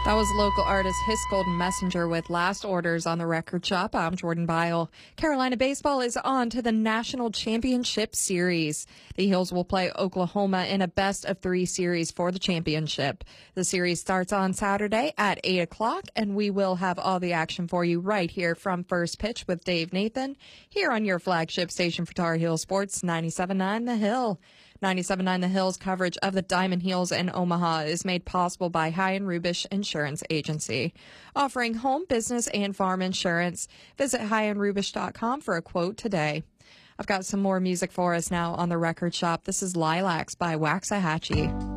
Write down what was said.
That was local artist Hiss Golden Messenger with Last Orders on the Record Shop. I'm Jordan Byle. Carolina baseball is on to the National Championship Series. The Heels will play Oklahoma in a best-of-3 series for the championship. The series starts on Saturday at 8 o'clock, and we will have all the action for you right here from First Pitch with Dave Nathan, here on your flagship station for Tar Heel Sports, 97.9 The Hill. 97.9 The Hill's coverage of the Diamond Heels in Omaha is made possible by High and Rubish Insurance Agency. Offering home, business, and farm insurance. Visit highandrubish.com for a quote today. I've got some more music for us now on the Record Shop. This is Lilacs by Waxahachie.